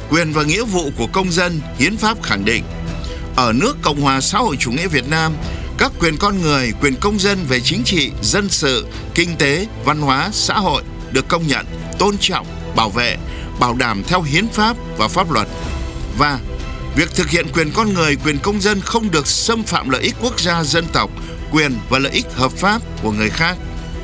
Quyền và nghĩa vụ của công dân, hiến pháp khẳng định. Ở nước Cộng hòa xã hội chủ nghĩa Việt Nam, các quyền con người, quyền công dân về chính trị, dân sự, kinh tế, văn hóa, xã hội được công nhận, tôn trọng, bảo vệ, bảo đảm theo hiến pháp và pháp luật. Và việc thực hiện quyền con người, quyền công dân không được xâm phạm lợi ích quốc gia, dân tộc, quyền và lợi ích hợp pháp của người khác.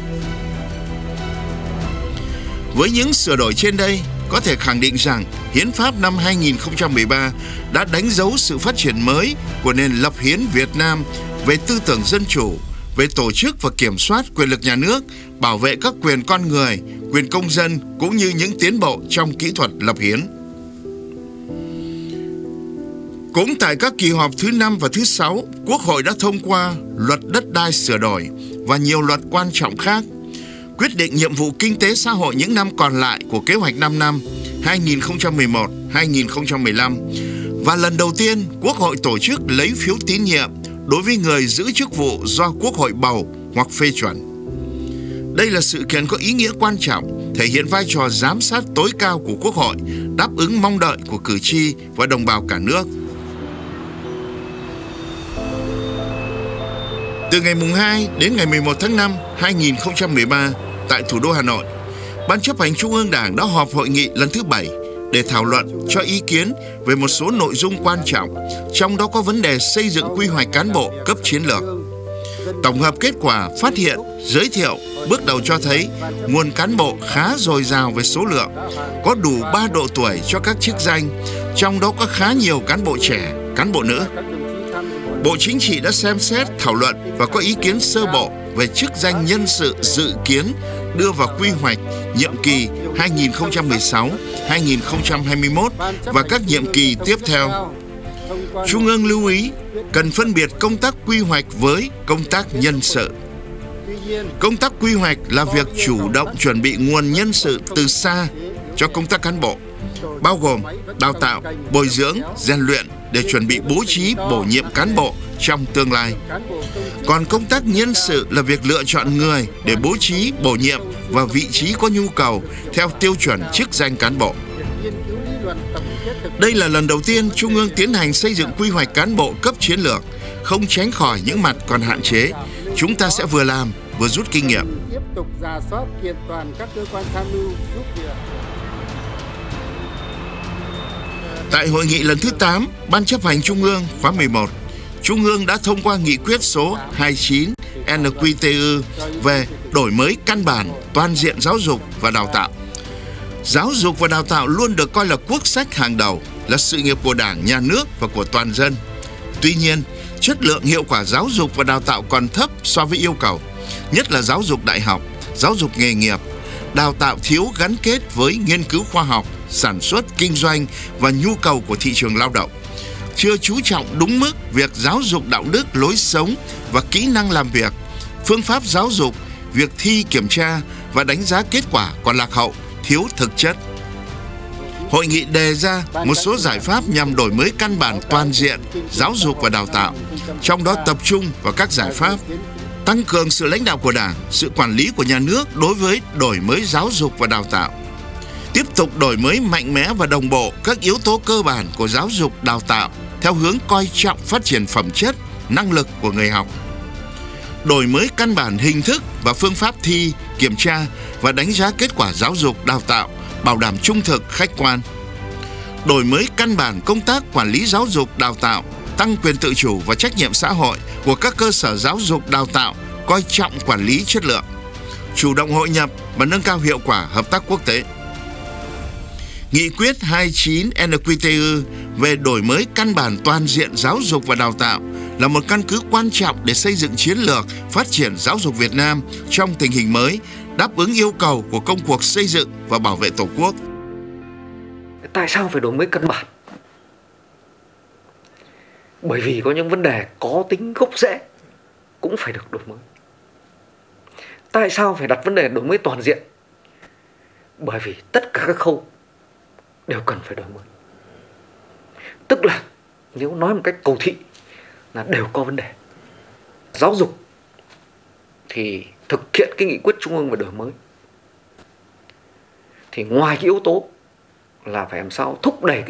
Với những sửa đổi trên đây, có thể khẳng định rằng Hiến pháp năm 2013 đã đánh dấu sự phát triển mới của nền lập hiến Việt Nam về tư tưởng dân chủ, về tổ chức và kiểm soát quyền lực nhà nước, bảo vệ các quyền con người, quyền công dân cũng như những tiến bộ trong kỹ thuật lập hiến. Cũng tại các kỳ họp thứ 5 và thứ 6, Quốc hội đã thông qua luật đất đai sửa đổi và nhiều luật quan trọng khác, quyết định nhiệm vụ kinh tế xã hội những năm còn lại của kế hoạch 5 năm 2011-2015 và lần đầu tiên Quốc hội tổ chức lấy phiếu tín nhiệm đối với người giữ chức vụ do Quốc hội bầu hoặc phê chuẩn. Đây là sự kiện có ý nghĩa quan trọng, thể hiện vai trò giám sát tối cao của Quốc hội, đáp ứng mong đợi của cử tri và đồng bào cả nước. Từ ngày 2 đến ngày 11 tháng 5 2013, tại thủ đô Hà Nội, Ban chấp hành Trung ương Đảng đã họp hội nghị lần thứ 7 để thảo luận cho ý kiến về một số nội dung quan trọng, trong đó có vấn đề xây dựng quy hoạch cán bộ cấp chiến lược. Tổng hợp kết quả phát hiện, giới thiệu bước đầu cho thấy nguồn cán bộ khá dồi dào về số lượng, có đủ 3 độ tuổi cho các chức danh, trong đó có khá nhiều cán bộ trẻ, cán bộ nữ. Bộ Chính trị đã xem xét, thảo luận và có ý kiến sơ bộ về chức danh nhân sự dự kiến đưa vào quy hoạch nhiệm kỳ 2016-2021 và các nhiệm kỳ tiếp theo. Trung ương lưu ý cần phân biệt công tác quy hoạch với công tác nhân sự. Công tác quy hoạch là việc chủ động chuẩn bị nguồn nhân sự từ xa cho công tác cán bộ, bao gồm đào tạo, bồi dưỡng, rèn luyện để chuẩn bị bố trí bổ nhiệm cán bộ trong tương lai. Còn công tác nhân sự là việc lựa chọn người để bố trí, bổ nhiệm và vị trí có nhu cầu theo tiêu chuẩn chức danh cán bộ. Đây là lần đầu tiên Trung ương tiến hành xây dựng quy hoạch cán bộ cấp chiến lược, không tránh khỏi những mặt còn hạn chế. Chúng ta sẽ vừa làm vừa rút kinh nghiệm. Tiếp tục rà soát kiện toàn các cơ quan tham mưu giúp việc. Tại hội nghị lần thứ 8, Ban chấp hành Trung ương khóa 11, Trung ương đã thông qua nghị quyết số 29 NQTU về đổi mới căn bản toàn diện giáo dục và đào tạo. Giáo dục và đào tạo luôn được coi là quốc sách hàng đầu, là sự nghiệp của Đảng, Nhà nước và của toàn dân. Tuy nhiên, chất lượng hiệu quả giáo dục và đào tạo còn thấp so với yêu cầu, nhất là giáo dục đại học, giáo dục nghề nghiệp. Đào tạo thiếu gắn kết với nghiên cứu khoa học, sản xuất, kinh doanh và nhu cầu của thị trường lao động. Chưa chú trọng đúng mức việc giáo dục đạo đức, lối sống và kỹ năng làm việc. Phương pháp giáo dục, việc thi kiểm tra và đánh giá kết quả còn lạc hậu, thiếu thực chất. Hội nghị đề ra một số giải pháp nhằm đổi mới căn bản toàn diện giáo dục và đào tạo, trong đó tập trung vào các giải pháp tăng cường sự lãnh đạo của Đảng, sự quản lý của nhà nước đối với đổi mới giáo dục và đào tạo. Tiếp tục đổi mới mạnh mẽ và đồng bộ các yếu tố cơ bản của giáo dục đào tạo theo hướng coi trọng phát triển phẩm chất, năng lực của người học. Đổi mới căn bản hình thức và phương pháp thi, kiểm tra và đánh giá kết quả giáo dục đào tạo, bảo đảm trung thực, khách quan. Đổi mới căn bản công tác quản lý giáo dục đào tạo, tăng quyền tự chủ và trách nhiệm xã hội của các cơ sở giáo dục đào tạo, coi trọng quản lý chất lượng, chủ động hội nhập và nâng cao hiệu quả hợp tác quốc tế. Nghị quyết 29 NQTU về đổi mới căn bản toàn diện giáo dục và đào tạo là một căn cứ quan trọng để xây dựng chiến lược phát triển giáo dục Việt Nam trong tình hình mới, đáp ứng yêu cầu của công cuộc xây dựng và bảo vệ Tổ quốc. Tại sao phải đổi mới căn bản? Bởi vì có những vấn đề có tính gốc rễ cũng phải được đổi mới. Tại sao phải đặt vấn đề đổi mới toàn diện? Bởi vì tất cả các khâu đều cần phải đổi mới. Tức là nếu nói một cách cầu thị là đều có vấn đề. Giáo dục thì thực hiện cái nghị quyết Trung ương về đổi mới, thì ngoài cái yếu tố là phải làm sao thúc đẩy cái